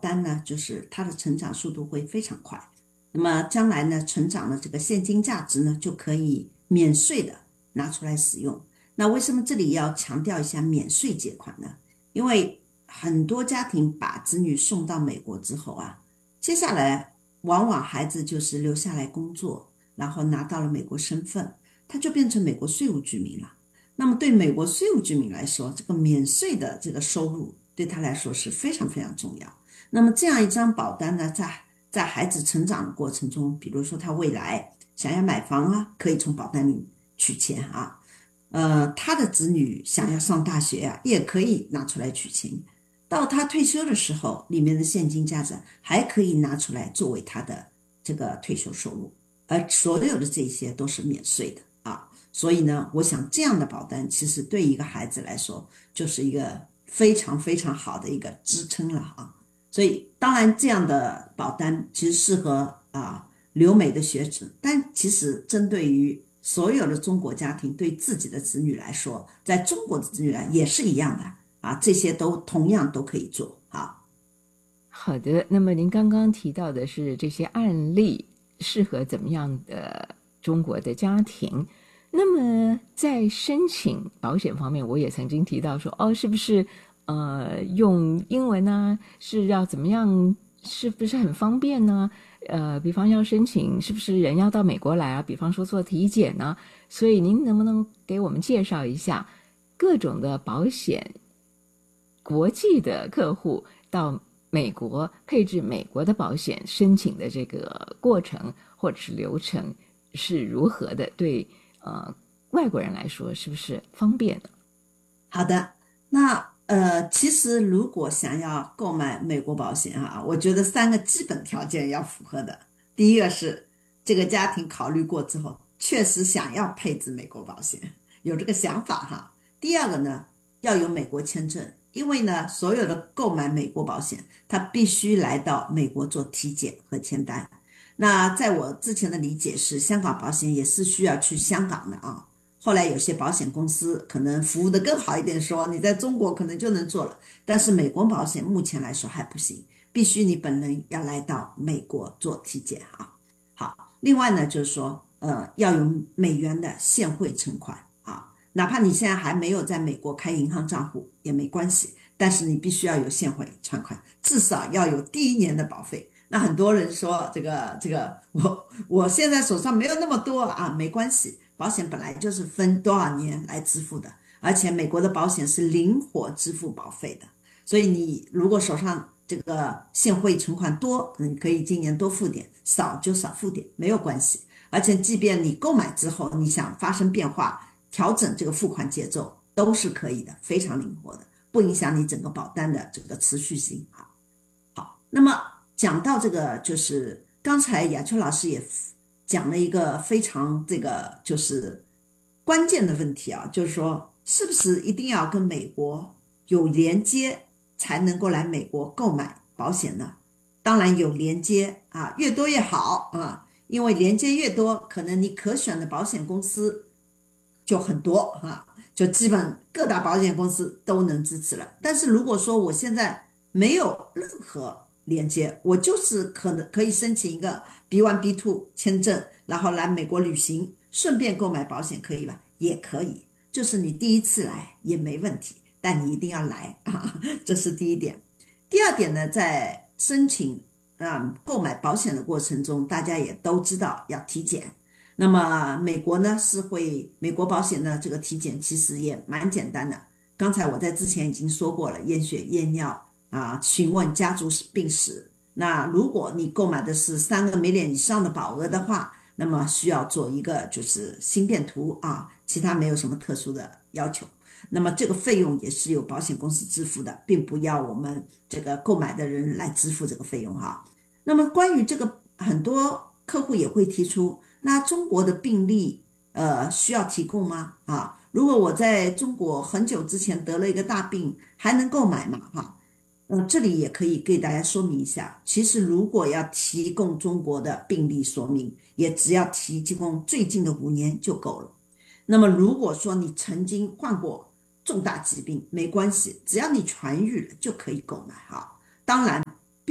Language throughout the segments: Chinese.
单呢，就是它的成长速度会非常快。那么将来呢，成长的这个现金价值呢，就可以免税的拿出来使用。那为什么这里要强调一下免税借款呢？因为很多家庭把子女送到美国之后啊，接下来往往孩子就是留下来工作，然后拿到了美国身份，他就变成美国税务居民了。那么对美国税务居民来说，这个免税的这个收入对他来说是非常非常重要。那么这样一张保单呢，在孩子成长的过程中，比如说他未来想要买房啊，可以从保单里取钱啊。他的子女想要上大学啊，也可以拿出来取钱。到他退休的时候，里面的现金价值还可以拿出来作为他的这个退休收入，而所有的这些都是免税的啊。所以呢，我想这样的保单其实对一个孩子来说，就是一个非常非常好的一个支撑了啊。所以当然这样的保单其实适合留美的学子，但其实针对于所有的中国家庭对自己的子女来说，在中国的子女来也是一样的啊，这些都同样都可以做啊。 好的，那么您刚刚提到的是这些案例适合怎么样的中国的家庭？那么在申请保险方面，我也曾经提到说，哦，是不是用英文呢？是要怎么样？是不是很方便呢？比方要申请，是不是人要到美国来啊？比方说做体检呢？所以您能不能给我们介绍一下各种的保险，国际的客户到美国配置美国的保险申请的这个过程或者是流程是如何的？对外国人来说是不是方便呢？ 好的，那其实如果想要购买美国保险我觉得三个基本条件要符合的。第一个是这个家庭考虑过之后，确实想要配置美国保险，有这个想法第二个呢，要有美国签证，因为呢，所有的购买美国保险，他必须来到美国做体检和签单。那在我之前的理解是，香港保险也是需要去香港的啊。后来有些保险公司可能服务的更好一点，说你在中国可能就能做了，但是美国保险目前来说还不行，必须你本人要来到美国做体检好，另外呢就是说，要有美元的现汇存款哪怕你现在还没有在美国开银行账户也没关系，但是你必须要有现汇存款，至少要有第一年的保费。那很多人说这个，我现在手上没有那么多没关系，保险本来就是分多少年来支付的，而且美国的保险是灵活支付保费的，所以你如果手上这个现汇存款多，你可以今年多付点，少就少付点，没有关系。而且即便你购买之后，你想发生变化，调整这个付款节奏都是可以的，非常灵活的，不影响你整个保单的这个持续性好，那么讲到这个，就是刚才雅秋老师也讲了一个非常这个就是关键的问题就是说是不是一定要跟美国有连接才能够来美国购买保险呢？当然有连接越多越好因为连接越多，可能你可选的保险公司就很多就基本各大保险公司都能支持了。但是如果说我现在没有任何连接，我就是可能可以申请一个 B1 B2 签证，然后来美国旅行，顺便购买保险，可以吧？也可以，就是你第一次来也没问题，但你一定要来这是第一点。第二点呢，在申请购买保险的过程中，大家也都知道要体检。那么美国呢美国保险的这个体检其实也蛮简单的。刚才我在之前已经说过了，验血、验尿询问家族病史。那如果你购买的是3个million以上的保额的话，那么需要做一个就是心电图其他没有什么特殊的要求。那么这个费用也是由保险公司支付的，并不要我们这个购买的人来支付这个费用那么关于这个，很多客户也会提出，那中国的病例需要提供吗？如果我在中国很久之前得了一个大病，还能购买吗？这里也可以给大家说明一下，其实如果要提供中国的病例说明，也只要提供最近的5年就够了。那么如果说你曾经患过重大疾病，没关系，只要你痊愈了就可以购买当然，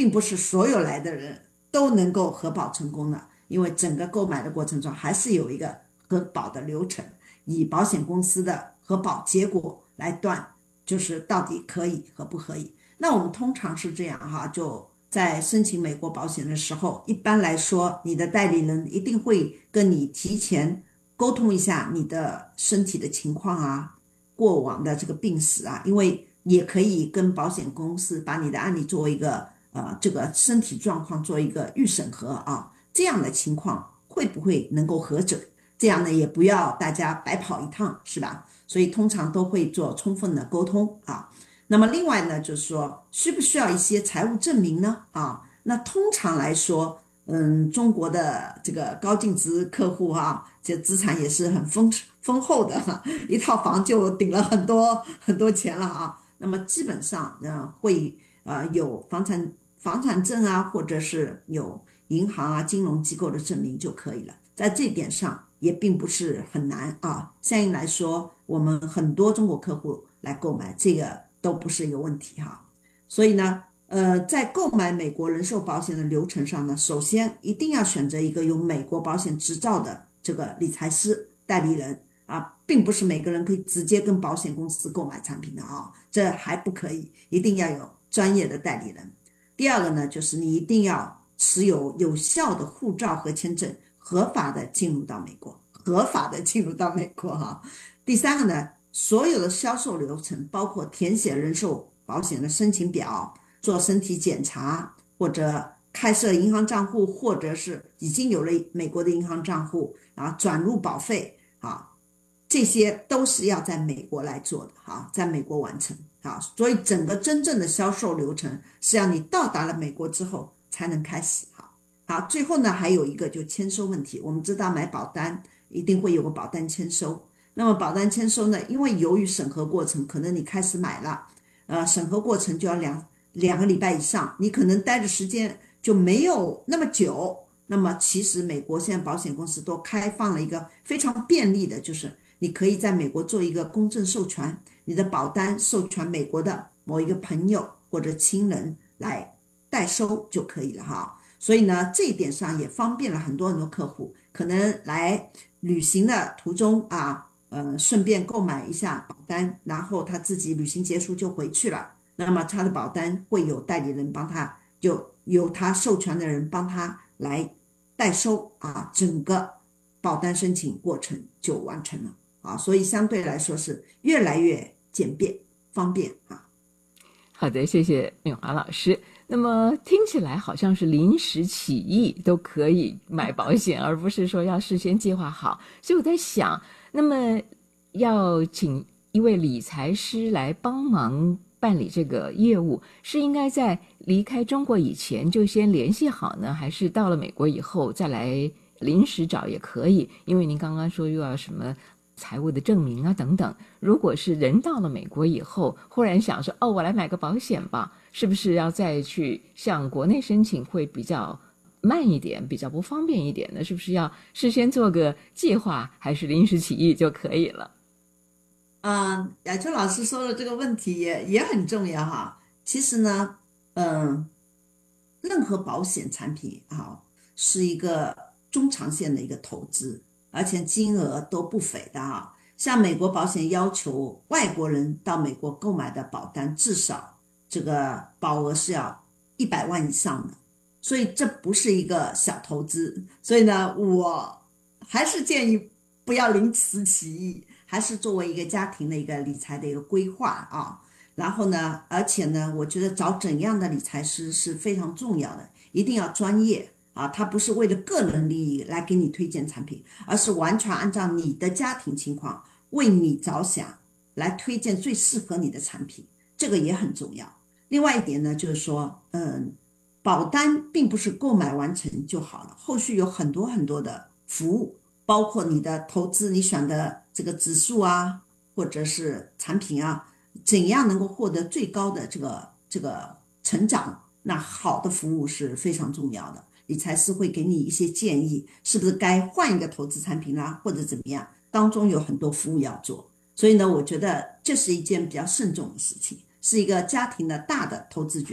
并不是所有来的人都能够核保成功的，因为整个购买的过程中还是有一个核保的流程，以保险公司的核保结果来断，就是到底可以和不可以。那我们通常是这样哈，就在申请美国保险的时候，一般来说，你的代理人一定会跟你提前沟通一下你的身体的情况啊，过往的这个病史啊，因为也可以跟保险公司把你的案例作为一个这个身体状况做一个预审核啊，这样的情况会不会能够核准？这样呢也不要大家白跑一趟，是吧？所以通常都会做充分的沟通啊。那么另外呢，就是说需不需要一些财务证明呢？啊，那通常来说，中国的这个高净值客户哈，这资产也是很丰厚的哈，一套房就顶了很多很多钱了啊。那么基本上会有房产证啊，或者是有银行啊金融机构的证明就可以了。在这点上也并不是很难啊。相应来说，我们很多中国客户来购买这个都不是一个问题哈。所以呢，在购买美国人寿保险的流程上呢，首先一定要选择一个有美国保险执照的这个理财师代理人啊，并不是每个人可以直接跟保险公司购买产品的啊，这还不可以，一定要有专业的代理人。第二个呢，就是你一定要持有有效的护照和签证，合法的进入到美国，合法的进入到美国哈。第三个呢，所有的销售流程，包括填写人寿保险的申请表、做身体检查，或者开设银行账户，或者是已经有了美国的银行账户，然后转入保费啊，这些都是要在美国来做的哈，在美国完成啊。所以整个真正的销售流程是要你到达了美国之后才能开始哈。好，最后呢还有一个就签收问题，我们知道买保单一定会有个保单签收。那么保单签收呢，因为由于审核过程，可能你开始买了，审核过程就要两个礼拜以上，你可能待的时间就没有那么久。那么其实美国现在保险公司都开放了一个非常便利的，就是你可以在美国做一个公证授权，你的保单授权美国的某一个朋友或者亲人来代收就可以了哈。所以呢，这一点上也方便了很多很多客户，可能来旅行的途中啊，顺便购买一下保单，然后他自己旅行结束就回去了。那么他的保单会有代理人帮他，就由他授权的人帮他来代收啊，整个保单申请过程就完成了啊，所以相对来说是越来越简便方便啊。 好的，谢谢敏华老师。那么听起来好像是临时起意都可以买保险，而不是说要事先计划好。所以我在想，那么要请一位理财师来帮忙办理这个业务，是应该在离开中国以前就先联系好呢，还是到了美国以后再来临时找也可以？因为您刚刚说又要什么财务的证明啊等等。如果是人到了美国以后，忽然想说，哦，我来买个保险吧，是不是要再去向国内申请会比较慢一点，比较不方便一点呢？是不是要事先做个计划，还是临时起意就可以了？ 雅秋老师说的这个问题也很重要哈。其实呢，嗯，任何保险产品啊，是一个中长线的一个投资，而且金额都不菲的哈。像美国保险要求外国人到美国购买的保单，至少这个保额是要100万以上的，所以这不是一个小投资。所以呢，我还是建议不要临时起意，还是作为一个家庭的一个理财的一个规划啊。然后呢，而且呢，我觉得找怎样的理财师是非常重要的，一定要专业啊，他不是为了个人利益来给你推荐产品，而是完全按照你的家庭情况为你着想来推荐最适合你的产品，这个也很重要。另外一点呢，就是说，保单并不是购买完成就好了，后续有很多很多的服务，包括你的投资，你选的这个指数啊，或者是产品啊。怎样能够获得最高的这个成长？那好的服务是非常重要的，理财师会给你一些建议，是不是该换一个投资产品啦，或者怎么样？当中有很多服务要做，所以呢，我觉得这是一件比较慎重的事情，是一个家庭的大的投资决定。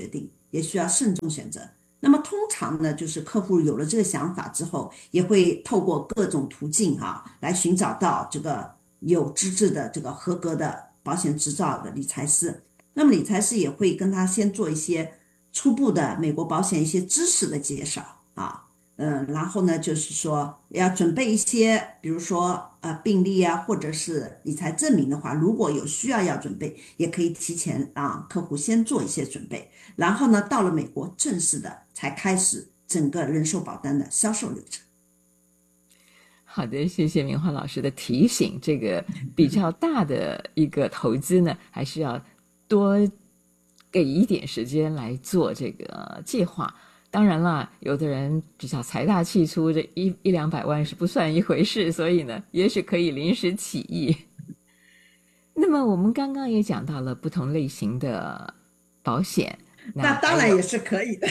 也需要慎重选择。那么通常呢，就是客户有了这个想法之后，也会透过各种途径来寻找到这个有资质的这个合格的保险执照的理财师。那么理财师也会跟他先做一些初步的美国保险一些知识的介绍然后呢，就是说要准备一些，比如说病历啊，或者是理财证明的话，如果有需要准备，也可以提前让客户先做一些准备。然后呢，到了美国正式的才开始整个人寿保单的销售流程。 好的，谢谢明华老师的提醒。这个比较大的一个投资呢，还是要多给一点时间来做这个计划。当然了，有的人比较财大气粗，这一两百万是不算一回事，所以呢，也许可以临时起意。那么我们刚刚也讲到了不同类型的保险， 那当然也是可以的。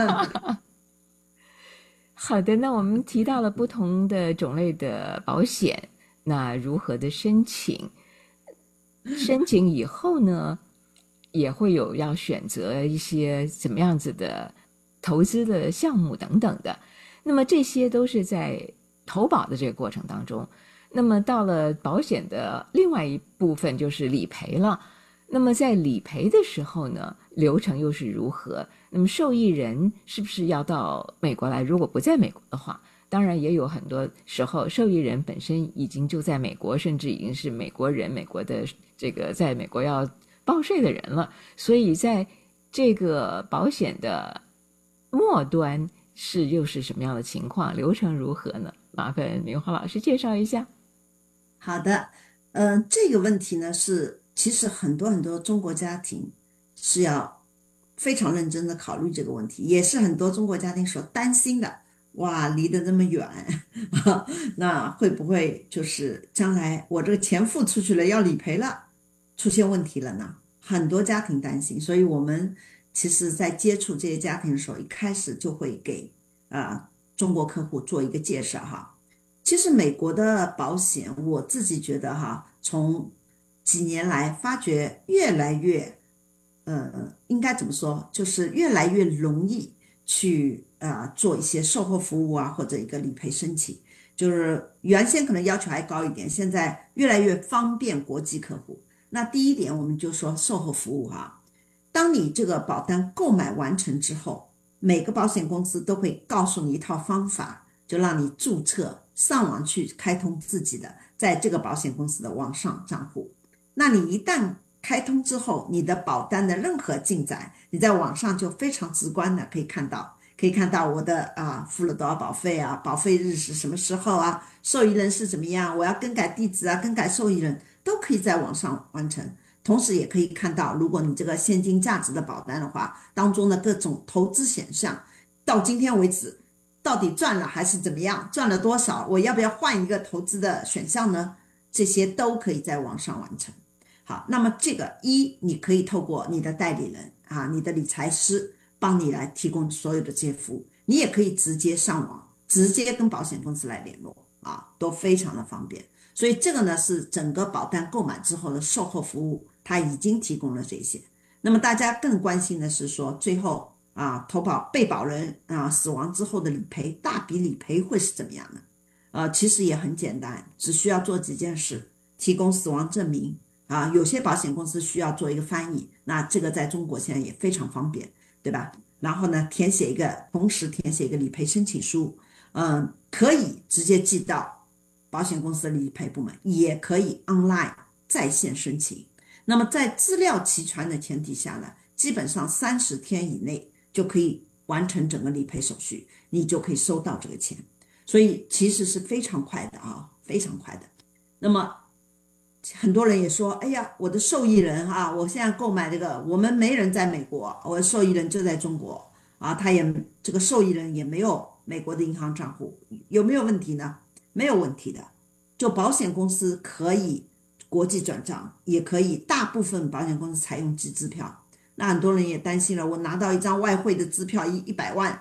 好的，那我们提到了不同的种类的保险，那如何的申请？申请以后呢，也会有要选择一些怎么样子的投资的项目等等的。那么这些都是在投保的这个过程当中。那么到了保险的另外一部分就是理赔了。那么在理赔的时候呢，流程又是如何？那么受益人是不是要到美国来？如果不在美国的话，当然也有很多时候受益人本身已经就在美国，甚至已经是美国人，美国的这个在美国要报税的人了。所以在这个保险的末端又是什么样的情况？流程如何呢？麻烦明华老师介绍一下。 好的，这个问题呢其实很多很多中国家庭是要非常认真的考虑这个问题，也是很多中国家庭所担心的。哇，离得这么远，那会不会就是将来我这个钱付出去了要理赔了，出现问题了呢？很多家庭担心，所以我们其实在接触这些家庭的时候，一开始就会给中国客户做一个介绍其实美国的保险，我自己觉得从几年来发觉越来越，应该怎么说，就是越来越容易去做一些售后服务或者一个理赔申请，就是原先可能要求还高一点，现在越来越方便国际客户。那第一点，我们就说售后服务当你这个保单购买完成之后，每个保险公司都会告诉你一套方法，就让你注册上网去开通自己的在这个保险公司的网上账户。那你一旦开通之后，你的保单的任何进展，你在网上就非常直观的可以看到我的付了多少保费保费日是什么时候受益人是怎么样，我要更改地址更改受益人，都可以在网上完成。同时也可以看到，如果你这个现金价值的保单的话，当中的各种投资选项，到今天为止到底赚了还是怎么样，赚了多少，我要不要换一个投资的选项呢？这些都可以在网上完成。好，那么这个你可以透过你的代理人你的理财师帮你来提供所有的这些服务，你也可以直接上网，直接跟保险公司来联络都非常的方便。所以这个呢是整个保单购买之后的售后服务，它已经提供了这些。那么大家更关心的是说，最后投保被保人死亡之后的理赔，大笔理赔会是怎么样的？其实也很简单，只需要做几件事：提供死亡证明有些保险公司需要做一个翻译，那这个在中国现在也非常方便，对吧？然后呢，同时填写一个理赔申请书，可以直接寄到保险公司的理赔部门，也可以 online 在线申请。那么在资料齐全的前提下呢，基本上30天以内就可以完成整个理赔手续，你就可以收到这个钱。所以其实是非常快的非常快的。那么很多人也说，哎呀，我的受益人我现在购买这个，我们没人在美国，我的受益人就在中国这个受益人也没有美国的银行账户，有没有问题呢？没有问题的。就保险公司可以国际转账，也可以，大部分保险公司采用寄支票。那很多人也担心了，我拿到一张外汇的支票100万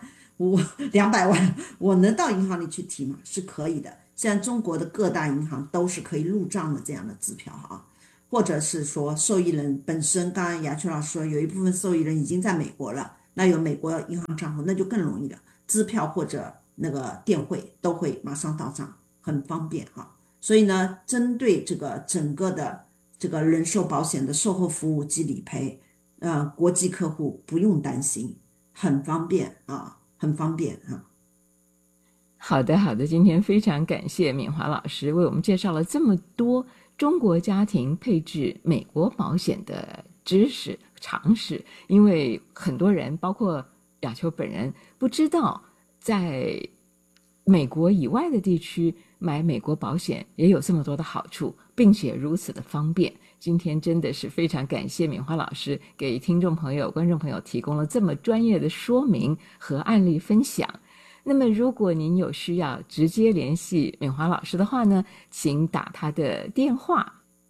200万，我能到银行里去提吗？是可以的。现在中国的各大银行都是可以入账的这样的支票或者是说受益人本身，刚刚雅秋老师说有一部分受益人已经在美国了， 那有美国银行账户，那就更容易了，支票或者那个电汇都会马上到账，很方便啊。所以呢，针对这个整个的这个人寿保险的售后服务及理赔，国际客户不用担心，很方便啊，很方便啊。 好的，好的，今天非常感谢敏华老师为我们介绍了这么多中国家庭配置美国保险的知识常识，因为很多人包括雅秋本人不知道在美国以外的地区买美国保险也有这么多的好处，并且如此的方便。今天真的是非常感谢敏华老师给听众朋友观众朋友提供了这么专业的说明和案例分享。那么如果您有需要直接联系敏华老师的话呢，请打他的电话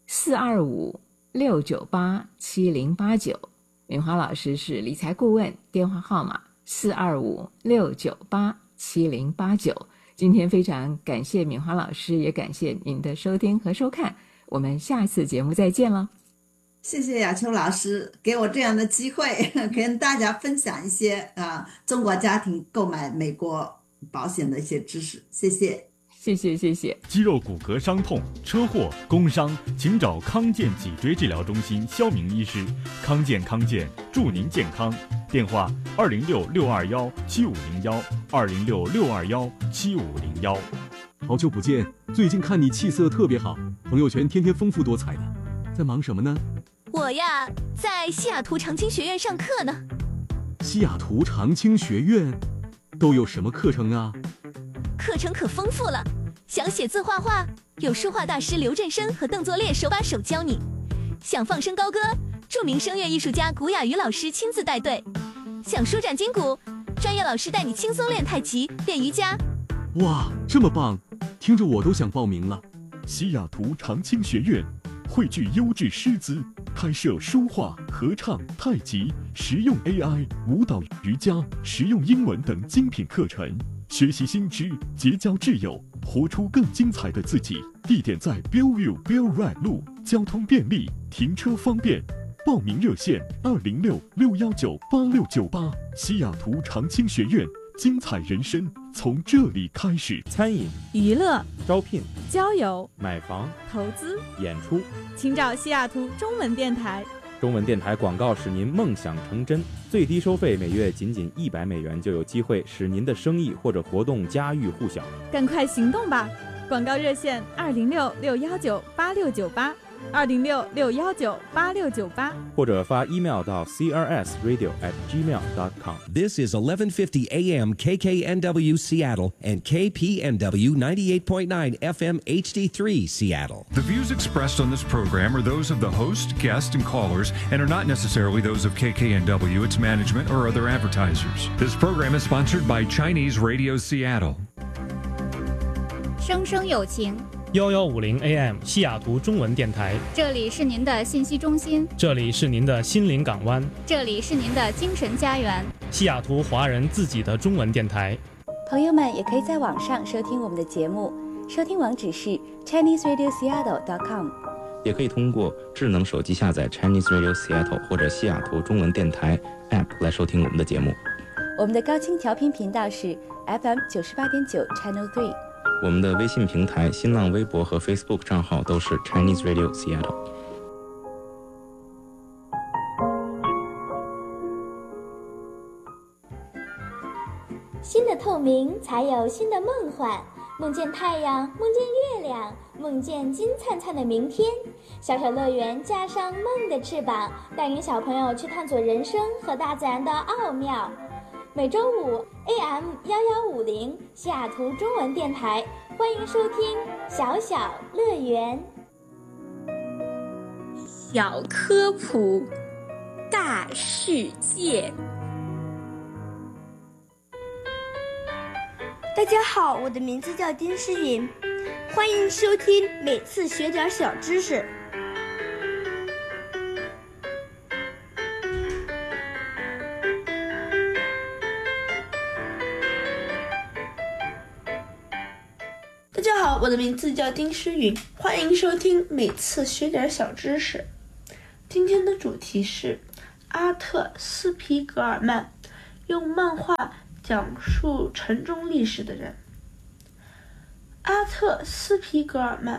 425-698-7089，敏华老师是理财顾问，电话号码425-698-7089。今天非常感谢敏华老师，也感谢您的收听和收看，我们下次节目再见了。 谢谢雅秋老师给我这样的机会，跟大家分享一些中国家庭购买美国保险的一些知识。谢谢， 谢谢，谢谢。 肌肉骨骼伤痛、车祸、工伤，请找康健脊椎治疗中心肖明医师。康健，祝您健康。电话206-621-7501，206-621-7501。 好久不见，最近看你气色特别好，朋友圈天天丰富多彩的，在忙什么呢？ 我呀，在西雅图长青学院上课呢。 西雅图长青学院都有什么课程啊？ 课程可丰富了，想写字画画，有书画大师刘振生和邓作烈手把手教你；想放声高歌，著名声乐艺术家古雅瑜老师亲自带队；想舒展筋骨，专业老师带你轻松练太极、练瑜伽。 哇，这么棒，听着我都想报名了。 西雅图长青学院汇聚优质师资，开设书画、合唱、太极、实用 AI、舞蹈、瑜伽、实用英文等精品课程，学习新知，结交挚友，活出更精彩的自己。地点在 Bellevue Bell Ride 路，交通便利，停车方便。报名热线206-619-8698。西雅图长青学院，精彩人生从这里开始。 餐饮、 娱乐、 招聘、 交友、 买房、 投资、 演出， 请找西雅图中文电台。 中文电台广告使您梦想成真，最低收费每月仅$100，就有机会使您的生意或者活动家喻户晓。 赶快行动吧！广告热线206-619-8698，206-619-8698， 或者发 email 到 crsradio@gmail.com。 This is 1150 AM KKNW Seattle and KPNW 98.9 FM HD3 Seattle. The views expressed on this program are those of the host, guests, and callers, and are not necessarily those of KKNW, its management, or other advertisers. This program is sponsored by Chinese Radio Seattle. 生生有情 1150 AM 西雅图中文电台， 这里是您的信息中心， 这里是您的心灵港湾， 这里是您的精神家园， 西雅图华人自己的中文电台。 朋友们也可以在网上收听我们的节目，收听网址是 ChineseRadioSeattle.com， 也可以通过智能手机下载 Chinese Radio Seattle 或者西雅图中文电台 App 来收听我们的节目。 我们的高清调频频道是 FM 98.9 Channel 3。 我们的微信平台、新浪微博和 Facebook 账号都是 Chinese Radio Seattle。 新的透明才有新的梦幻，梦见太阳，梦见月亮，梦见金灿灿的明天。小小乐园加上梦的翅膀，带领小朋友去探索人生和大自然的奥妙。每周五 AM1150 西雅图中文电台，欢迎收听小小乐园。 小科普大世界。 大家好，我的名字叫丁诗颖，欢迎收听每次学点小知识。大家好，我的名字叫丁诗云，欢迎收听每次学点小知识。今天的主题是阿特·斯皮格尔曼用漫画讲述沉重历史的人。阿特·斯皮格尔曼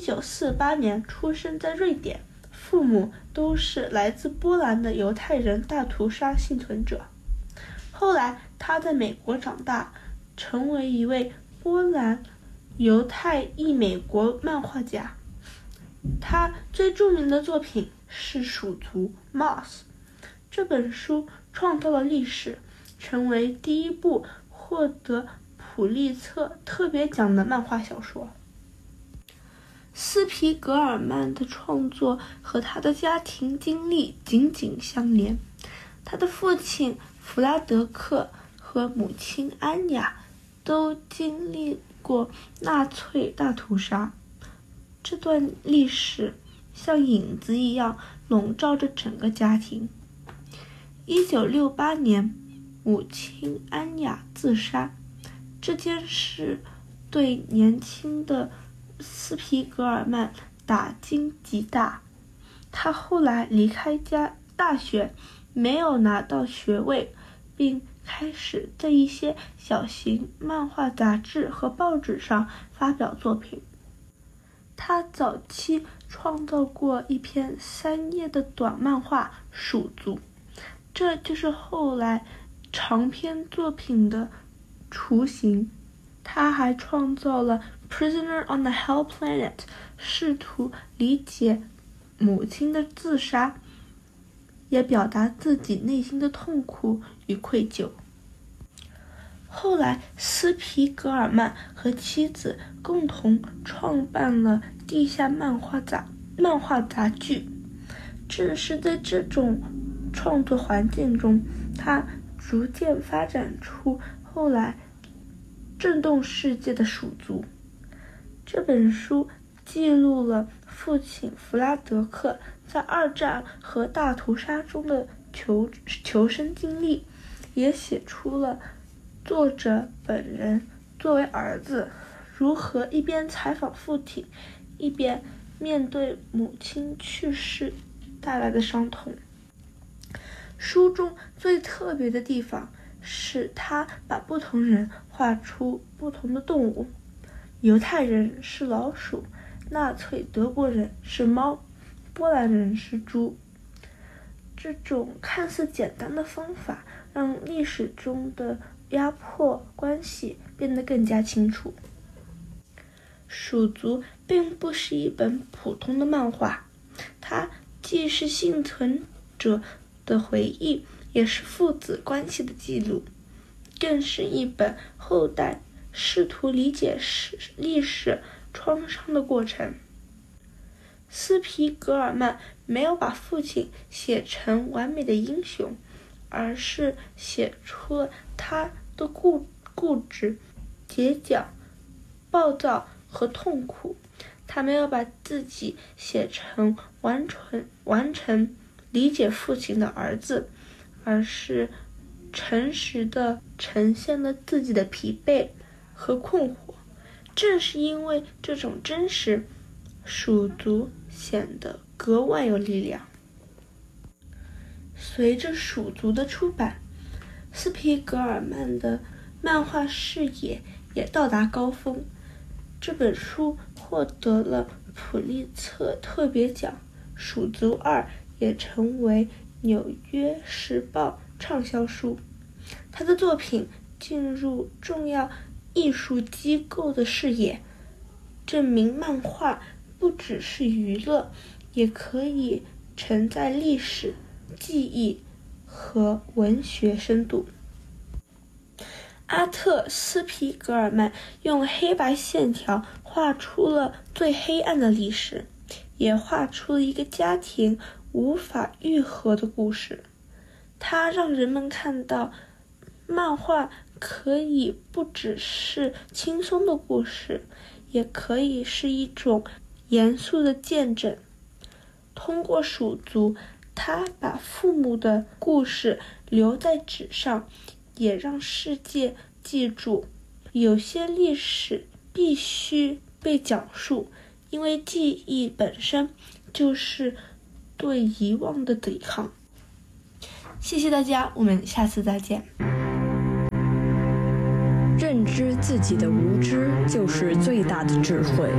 1948年出生在瑞典，父母都是来自波兰的犹太人大屠杀幸存者。后来他在美国长大，成为一位波兰犹太裔美国漫画家。他最著名的作品是《鼠族》Moth， 这本书创造了历史，成为第一部获得普利策特别奖的漫画小说。斯皮格尔曼的创作和他的家庭经历紧紧相连，他的父亲弗拉德克和母亲安雅都经历过纳粹大屠杀，这段历史像影子一样笼罩着整个家庭。1968年，母亲安雅自杀，这件事对年轻的斯皮格尔曼打击极大。他后来离开大学，没有拿到学位，并开始在一些小型漫画杂志和报纸上发表作品。他早期创造过一篇3页的短漫画《鼠族》，这就是后来长篇作品的雏形。他还创造了《Prisoner on the Hell Planet》，试图理解母亲的自杀，也表达自己内心的痛苦与愧疚。后来，斯皮格尔曼和妻子共同创办了地下漫画杂剧。正是在这种创作环境中，他逐渐发展出后来震动世界的《鼠族》。这本书记录了父亲弗拉德克在2战和大屠杀中的求生经历，也写出了作者本人作为儿子如何一边采访父亲，一边面对母亲去世带来的伤痛。书中最特别的地方是他把不同人画出不同的动物，犹太人是老鼠，纳粹德国人是猫，波兰人是猪。这种看似简单的方法让历史中的压迫关系变得更加清楚。鼠族并不是一本普通的漫画，它既是幸存者的回忆，也是父子关系的记录，更是一本后代试图理解历史创伤的过程。斯皮格尔曼没有把父亲写成完美的英雄，而是写出了他的固执、倔强、暴躁和痛苦。他没有把自己写成完成理解父亲的儿子，而是诚实地呈现了自己的疲惫和困惑。正是因为这种真实，鼠族显得格外有力量。随着鼠族的出版，斯皮格尔曼的漫画事业也到达高峰。这本书获得了普利策特别奖，《鼠族2》也成为纽约时报畅销书。他的作品进入重要艺术机构的视野，证明漫画不只是娱乐，也可以承载历史、记忆和文学深度。阿特·斯皮格尔曼用黑白线条画出了最黑暗的历史，也画出了一个家庭无法愈合的故事。他让人们看到，漫画可以不只是轻松的故事，也可以是一种严肃的见证。通过鼠族，他把父母的故事留在纸上，也让世界记住，有些历史必须被讲述，因为记忆本身就是对遗忘的抵抗。 谢谢大家，我们下次再见。 认知自己的无知就是最大的智慧。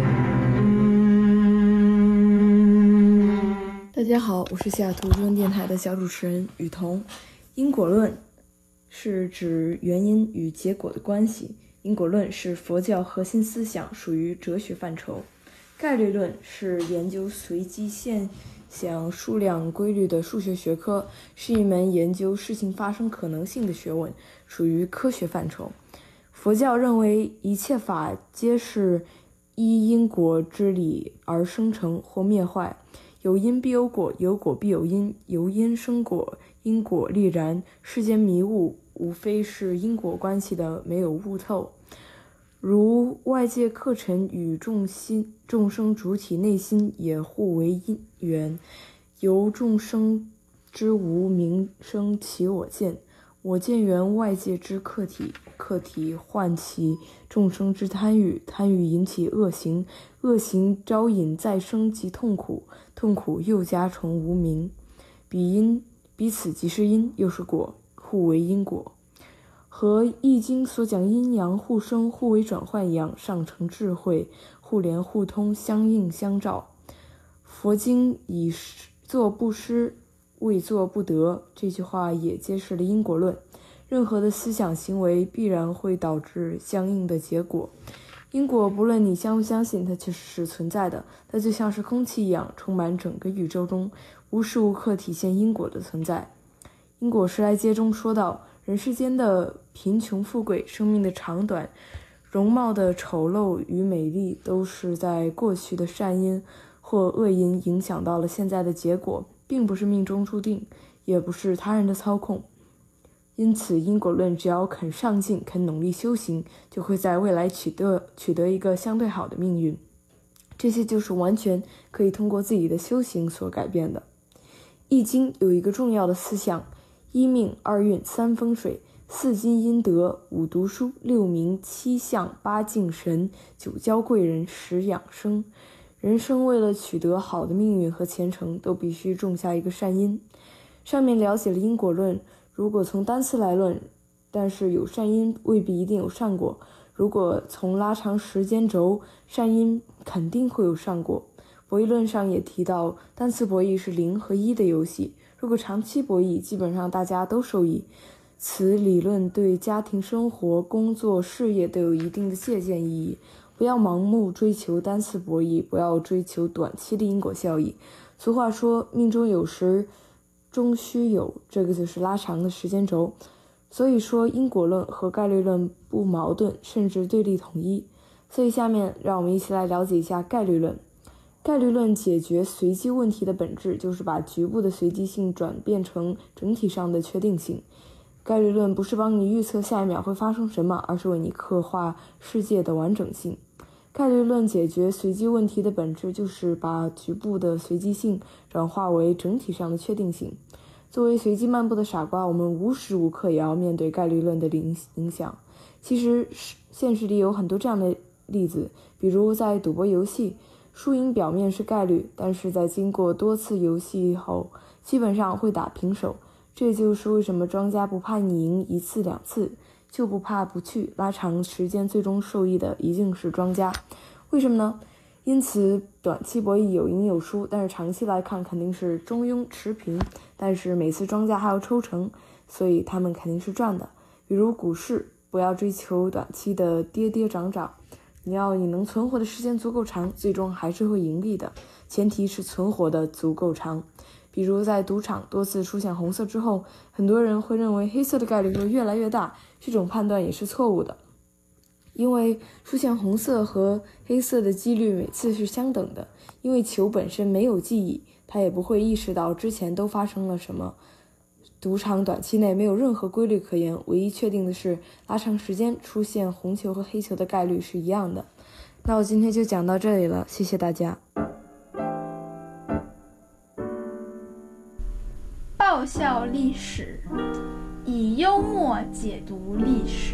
大家好，我是西雅图中文电台的小主持人雨桐。因果论是指原因与结果的关系，因果论是佛教核心思想，属于哲学范畴。概率论是研究随机现象数量规律的数学学科，是一门研究事情发生可能性的学问，属于科学范畴。佛教认为一切法皆是依因果之理而生成或灭坏，有因必有果，有果必有因，由因生果，因果立然。世间迷雾无非是因果关系的没有悟透，如外界客尘与众生主体内心也互为因缘，由众生之无明生起我见，我见缘外界之客体，客体唤起众生之贪欲，贪欲引起恶行，恶行招引再生及痛苦，痛苦又加重无明，彼此即是因，又是果，互为因果。和《易经》所讲阴阳互生、互为转换一样，上乘智慧，互联互通，相应相照。佛经以作不失，未作不得，这句话也揭示了因果论。任何的思想行为必然会导致相应的结果。因果不论你相不相信，它确实是存在的，它就像是空气一样，充满整个宇宙中，无时无刻体现因果的存在。因果时来接中说到，人世间的贫穷富贵，生命的长短，容貌的丑陋与美丽，都是在过去的善因或恶因影响到了现在的结果，并不是命中注定，也不是他人的操控。因此因果论只要肯上进，肯努力修行，就会在未来取得一个相对好的命运。这些就是完全可以通过自己的修行所改变的。易经有一个重要的思想：一命、二运、三风水、四积阴德、五读书、六名、七相、八敬神、九交贵人、十养生。人生为了取得好的命运和前程，都必须种下一个善因。上面了解了因果论，如果从单次来论，但是有善因未必一定有善果。如果从拉长时间轴，善因肯定会有善果。博弈论上也提到，单次博弈是0和1的游戏，如果长期博弈，基本上大家都受益。此理论对家庭生活、工作、事业都有一定的借鉴意义。不要盲目追求单次博弈，不要追求短期的因果效益。俗话说，命中有时终须有，这个就是拉长的时间轴。所以说因果论和概率论不矛盾，甚至对立统一。所以下面让我们一起来了解一下概率论。概率论解决随机问题的本质，就是把局部的随机性转变成整体上的确定性。概率论不是帮你预测下一秒会发生什么，而是为你刻画世界的完整性。概率论解决随机问题的本质，就是把局部的随机性转化为整体上的确定性。作为随机漫步的傻瓜，我们无时无刻也要面对概率论的影响。其实现实里有很多这样的例子，比如在赌博游戏，输赢表面是概率，但是在经过多次游戏后，基本上会打平手。这就是为什么庄家不怕你赢1次2次，就不怕不去，拉长时间最终受益的一定是庄家。为什么呢？因此短期博弈有赢有输，但是长期来看肯定是中庸持平，但是每次庄家还要抽成，所以他们肯定是赚的。比如股市，不要追求短期的跌跌涨涨，你能存活的时间足够长，最终还是会盈利的，前提是存活的足够长。比如在赌场多次出现红色之后，很多人会认为黑色的概率会越来越大，这种判断也是错误的，因为出现红色和黑色的几率每次是相等的，因为球本身没有记忆，它也不会意识到之前都发生了什么。赌场短期内没有任何规律可言，唯一确定的是拉长时间出现红球和黑球的概率是一样的。那我今天就讲到这里了，谢谢大家。 爆笑历史，以幽默解读历史。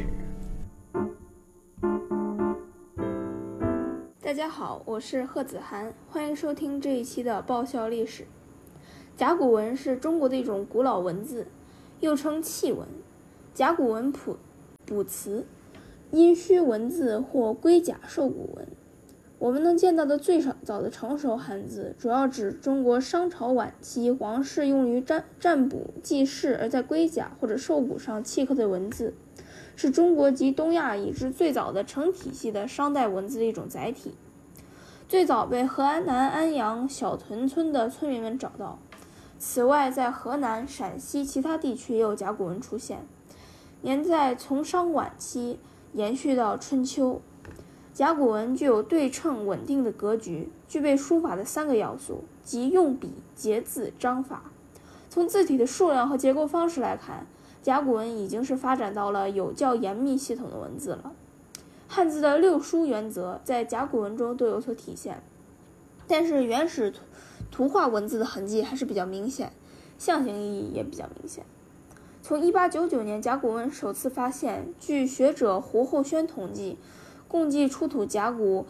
大家好，我是贺子涵，欢迎收听这一期的爆笑历史。甲骨文是中国的一种古老文字， 又称契文。甲骨文卜辞，殷墟文字或龟甲兽骨文。我们能见到的最早的成熟汉字，主要指中国商朝晚期王室用于占卜记事而在龟甲或者兽骨上契刻的文字，是中国及东亚已知最早的成体系的商代文字的一种载体。最早被河南安阳小屯村的村民们找到。此外，在河南、陕西其他地区也有甲骨文出现，年代从商晚期延续到春秋。甲骨文具有对称稳定的格局，具备书法的3个要素，即用笔、结字、章法。从字体的数量和结构方式来看，甲骨文已经是发展到了有较严密系统的文字了。汉字的6书原则在甲骨文中都有所体现，但是原始图画文字的痕迹还是比较明显，象形意义也比较明显。从1899年甲骨文首次发现，据学者胡厚轩统计，共计出土甲骨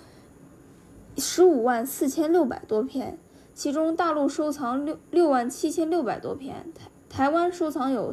154600多片，其中大陆收藏67600多片，台湾收藏有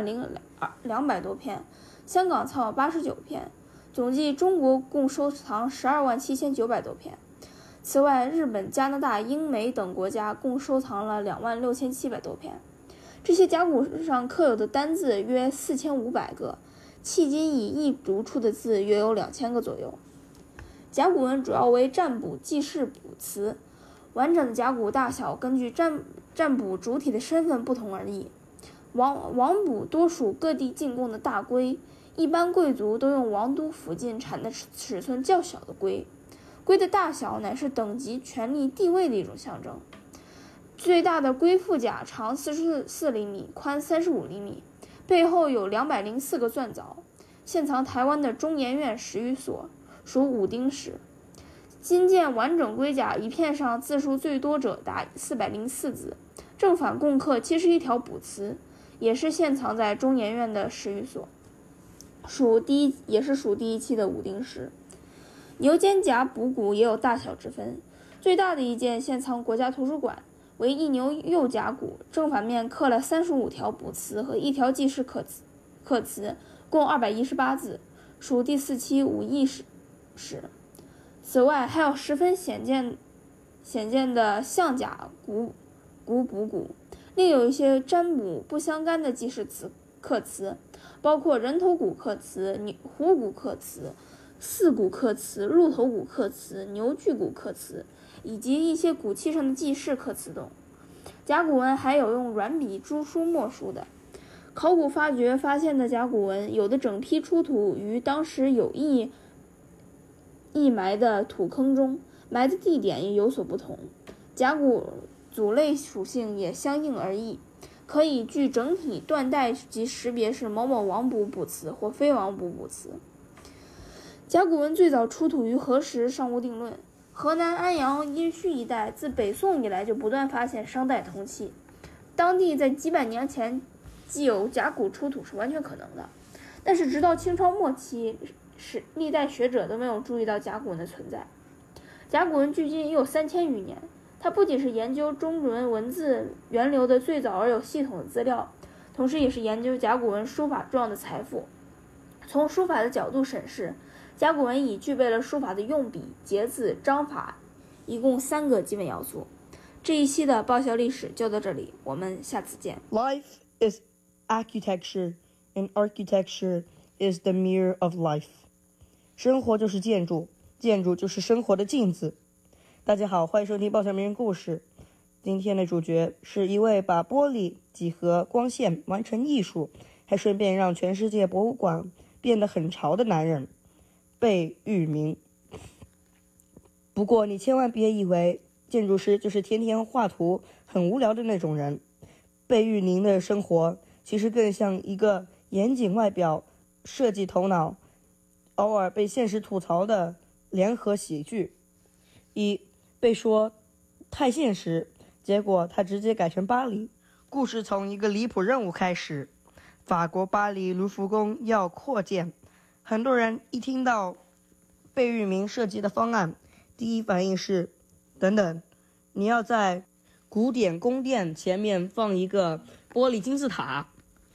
30200多片，香港藏有89片，总计中国共收藏127900多片。此外，日本、加拿大、英美等国家共收藏了26700多片。这些甲骨上刻有的单字约4500个，迄今以易读出的字约有2000个左右。甲骨文主要为占卜记事卜辞，完整的甲骨大小根据占卜主体的身份不同而异。王卜多属各地进贡的大龟，一般贵族都用王都附近产的尺寸较小的龟。龟的大小乃是等级、权力、地位的一种象征。最大的龟腹甲长44厘米，宽35厘米，背后有204个钻凿，现藏台湾的中研院10余所，属武丁石。今见完整龟甲一片上字数最多者达404字，正反共刻71条卜辞，也是现藏在中研院的10余所，也是属第一期的武丁石。牛肩胛卜骨也有大小之分，最大的一件现藏国家图书馆，为一牛右甲骨，正反面刻了35条卜辞和1条记事刻辞，共218字，属第4期武义史。此外，还有十分显见的象甲骨卜骨，另有一些占卜不相干的记事刻辞，包括人头骨刻辞、虎骨刻辞、四骨刻辞、鹿头骨刻辞、牛巨骨刻辞，以及一些骨器上的记事刻辞等。甲骨文还有用软笔朱书墨书的。考古发掘发现的甲骨文，有的整批出土于当时有意埋的土坑中，埋的地点也有所不同，甲骨组类属性也相应而异，可以据整体断代及识别是某某王卜卜辞或非王卜卜辞。甲骨文最早出土于何时尚无定论。河南安阳殷墟一带自北宋以来就不断发现商代铜器，当地在几百年前既有甲骨出土是完全可能的，但是直到清朝末期，历代学者都没有注意到甲骨文的存在。甲骨文距今已有3000余年，它不仅是研究中文文字源流的最早而有系统的资料，同时也是研究甲骨文书法重要的财富。从书法的角度审视，甲骨文已具备了书法的用笔、结字、章法，一共3个基本要素。这一期的爆笑历史就到这里，我们下次见。 Life is architecture, and architecture is the mirror of life. 生活就是建筑，建筑就是生活的镜子。大家好，欢迎收听爆笑名人故事。今天的主角是一位把玻璃、几何、光线完成艺术，还顺便让全世界博物馆变得很潮的男人贝聿铭。不过你千万别以为建筑师就是天天画图很无聊的那种人，贝聿铭的生活其实更像一个严谨外表、设计头脑，偶尔被现实吐槽的联合喜剧。被说太现实，结果他直接改成巴黎。故事从一个离谱任务开始，法国巴黎卢浮宫要扩建，很多人一听到贝聿铭设计的方案，第一反应是，等等，你要在古典宫殿前面放一个玻璃金字塔，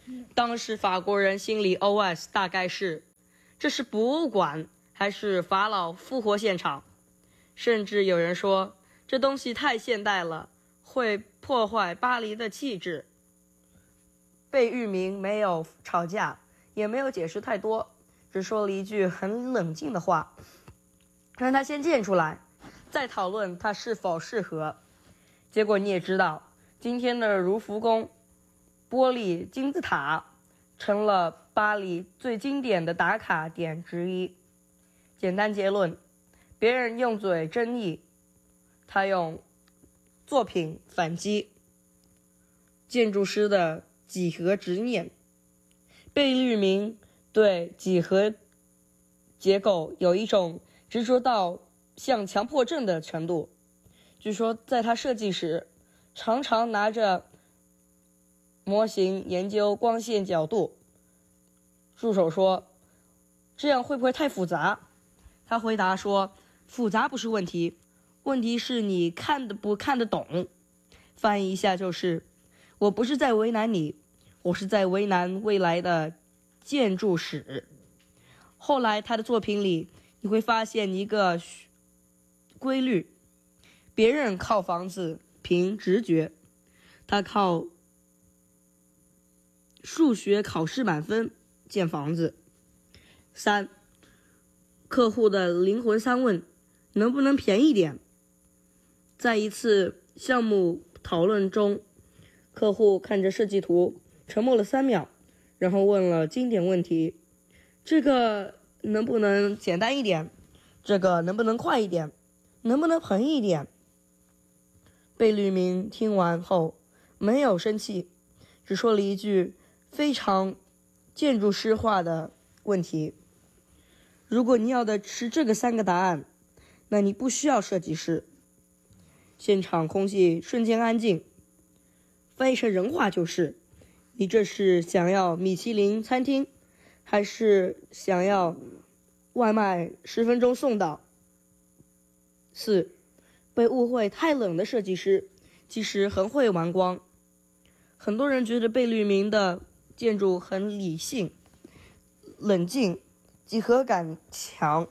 当时法国人心里 OS 大概是：这是博物馆还是法老复活现场？甚至有人说这东西太现代了，会破坏巴黎的气质。贝聿铭没有吵架，也没有解释太多，只说了一句很冷静的话，让他先建出来，再讨论它是否适合。结果你也知道，今天的卢浮宫玻璃金字塔成了巴黎最经典的打卡点之一。简单结论，别人用嘴争议，他用作品反击。建筑师的几何执念，贝聿铭对几何结构有一种执着到像强迫症的程度。据说在他设计时，常常拿着模型研究光线角度。助手说：“这样会不会太复杂？”他回答说：“复杂不是问题，问题是你看不看得懂。”翻译一下就是：我不是在为难你，我是在为难未来的建筑史。后来他的作品里，你会发现一个规律：别人靠房子凭直觉，他靠数学考试满分建房子。3. 客户的灵魂三问：能不能便宜点？在一次项目讨论中，客户看着设计图沉默了3秒，然后问了经典问题：这个能不能简单一点？这个能不能快一点？能不能便宜一点？贝聿铭听完后没有生气，只说了一句非常建筑师化的问题：如果你要的是这个3个答案，那你不需要设计师。现场空气瞬间安静，翻译成人话就是：你这是想要米其林餐厅，还是想要外卖10分钟送到？4. 被误会太冷的设计师其实很会玩光。很多人觉得贝聿铭的建筑很理性、冷静、几何感强，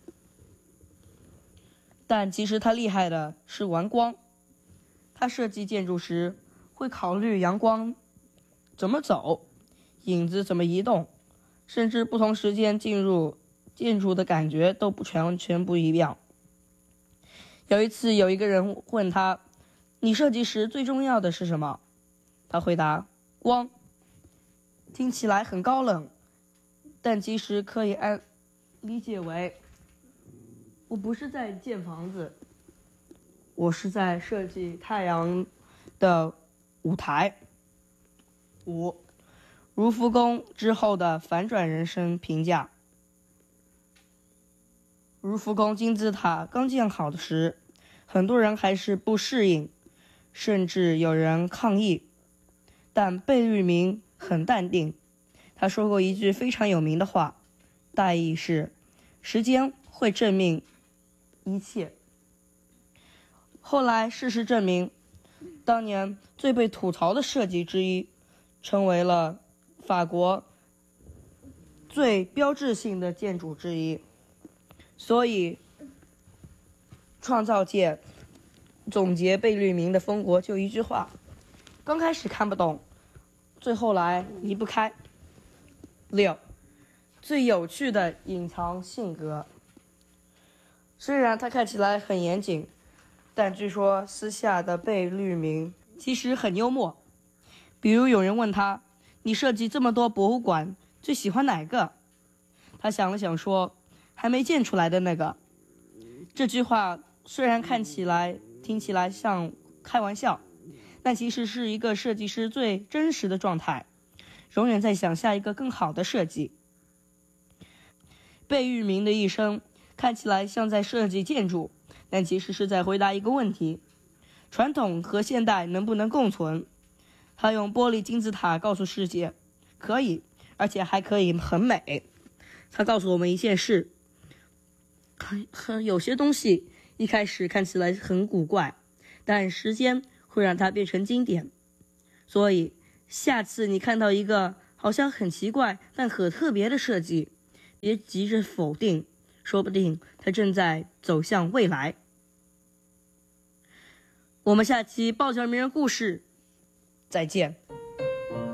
但其实他厉害的是玩光。他设计建筑时会考虑阳光怎么走，影子怎么移动，甚至不同时间进入建筑的感觉都完全不一样。有一次，有一个人问他：“你设计时最重要的是什么？”他回答：“光。”听起来很高冷，但其实可以理解为：我不是在建房子，我是在设计太阳的舞台。5. 卢浮宫之后的反转人生评价。卢浮宫金字塔刚建好的时，很多人还是不适应，甚至有人抗议。但贝聿铭很淡定，他说过一句非常有名的话，大意是：时间会证明一切。后来事实证明，当年最被吐槽的设计之一，成为了法国最标志性的建筑之一。所以创造界总结贝聿铭的风格就一句话：刚开始看不懂，最后来离不开。6. 最有趣的隐藏性格。虽然他看起来很严谨，但据说私下的贝聿铭其实很幽默。比如有人问他：你设计这么多博物馆，最喜欢哪个？他想了想说：还没建出来的那个。这句话虽然听起来像开玩笑，但其实是一个设计师最真实的状态，永远在想下一个更好的设计。贝聿铭的一生看起来像在设计建筑，但其实是在回答一个问题：传统和现代能不能共存？他用玻璃金字塔告诉世界，可以，而且还可以很美。他告诉我们一件事：有些东西一开始看起来很古怪，但时间会让它变成经典。所以下次你看到一个好像很奇怪但很特别的设计，别急着否定，说不定它正在走向未来。我们下期爆笑名人故事再见。